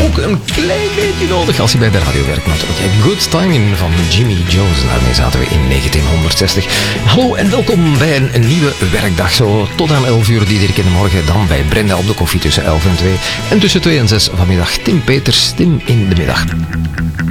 ook een klein beetje nodig als je bij de radio werkt natuurlijk. Good Timing van Jimmy Jones. Daarmee zaten we in 1960. Hallo en welkom bij een nieuwe werkdag. Zo tot aan 11 uur iedere keer de morgen. Dan bij Brenda op de koffie tussen 11 en 2. En tussen 2 en 6 vanmiddag Tim Peters. Tim in de middag.